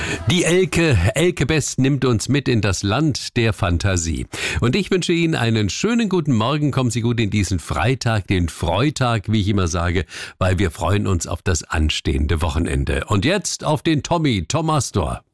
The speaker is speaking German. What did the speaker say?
Die Elke Best nimmt uns mit in das Land der Fantasie. Und ich wünsche Ihnen einen schönen guten Morgen. Kommen Sie gut in diesen Freitag, den Freutag, wie ich immer sage, weil wir freuen uns auf das anstehende Wochenende. Und jetzt auf den Tommy, Tom Astor.